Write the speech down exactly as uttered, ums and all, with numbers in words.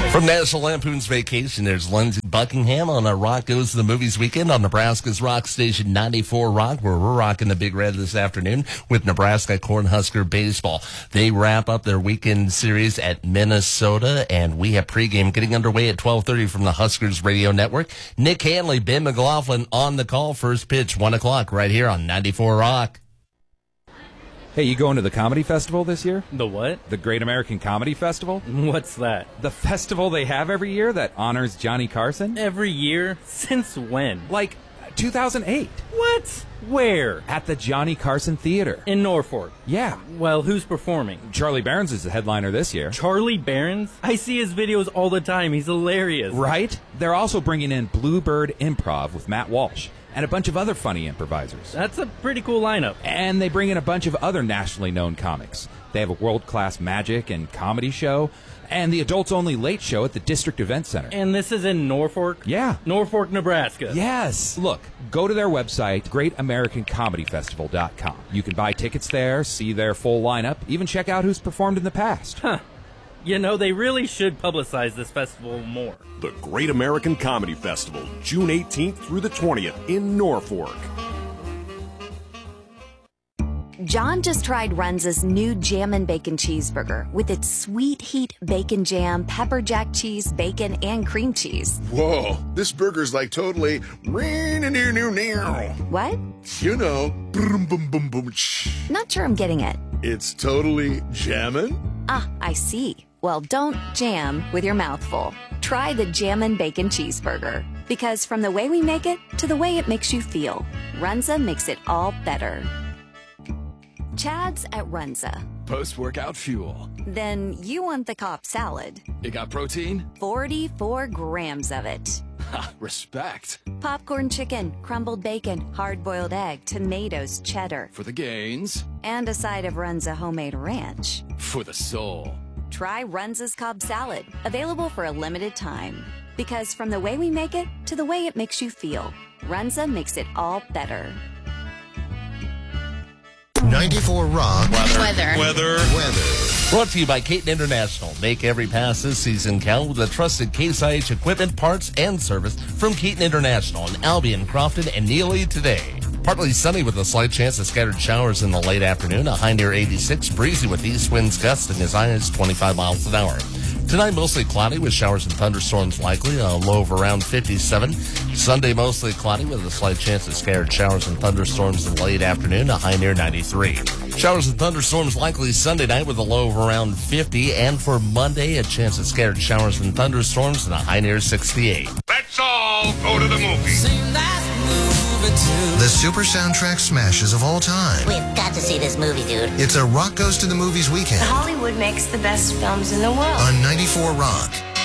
From National Lampoon's Vacation, there's Lindsey Buckingham on a Rock Goes to the Movies weekend on Nebraska's Rock Station ninety-four Rock, where we're rocking the Big Red this afternoon with Nebraska Cornhusker Baseball. They wrap up their weekend series at Minnesota, and we have pregame getting underway at twelve thirty from the Huskers Radio Network. Nick Hanley, Ben McLaughlin on the call. First pitch, one o'clock, right here on ninety-four Rock. Hey, you going to the Comedy Festival this year? The what? The Great American Comedy Festival? What's that? The festival they have every year that honors Johnny Carson? Every year? Since when? Like two thousand eight. What? Where? At the Johnny Carson Theater. In Norfolk? Yeah. Well, who's performing? Charlie Barons is the headliner this year. Charlie Barons? I see his videos all the time. He's hilarious. Right? They're also bringing in Bluebird Improv with Matt Walsh and a bunch of other funny improvisers. That's a pretty cool lineup. And they bring in a bunch of other nationally known comics. They have a world-class magic and comedy show, and the adults-only late show at the District Event Center. And this is in Norfolk? Yeah. Norfolk, Nebraska. Yes. Look, go to their website, great american comedy festival dot com. You can buy tickets there, see their full lineup, even check out who's performed in the past. Huh. You know, they really should publicize this festival more. The Great American Comedy Festival, June eighteenth through the twentieth in Norfolk. John just tried Runza's new Jammin' Bacon Cheeseburger with its sweet heat bacon jam, pepper jack cheese, bacon, and cream cheese. Whoa, this burger's like totally... What? You know, boom, boom, boom, boom. Not sure I'm getting it. It's totally jammin'? Ah, I see. Well, don't jam with your mouth full. Try the Jammin' Bacon Cheeseburger. Because from the way we make it to the way it makes you feel, Runza makes it all better. Chad's at Runza. Post-workout fuel. Then you want the Cobb salad. It got protein? forty-four grams of it. Ha, respect. Popcorn chicken, crumbled bacon, hard-boiled egg, tomatoes, cheddar. For the gains. And a side of Runza homemade ranch. For the soul. Try Runza's Cobb salad, available for a limited time. Because from the way we make it to the way it makes you feel, Runza makes it all better. ninety-four Rock. Weather. Weather. Weather. Brought to you by Caton International. Make every pass this season count with the trusted Case I H equipment, parts, and service from Caton International in Albion, Crofton, and Neely today. Partly sunny with a slight chance of scattered showers in the late afternoon. A high near eighty-six. Breezy with east winds gusting as high as twenty-five miles an hour. Tonight, mostly cloudy with showers and thunderstorms likely, a low of around fifty-seven. Sunday, mostly cloudy with a slight chance of scattered showers and thunderstorms in the late afternoon, a high near ninety-three. Showers and thunderstorms likely Sunday night with a low of around fifty. And for Monday, a chance of scattered showers and thunderstorms and a high near sixty-eight. Let's all go to the movies. The super soundtrack smashes of all time. We've got to see this movie, dude. It's a Rock Goes to the Movies weekend. Hollywood makes the best films in the world. On ninety-four Rock.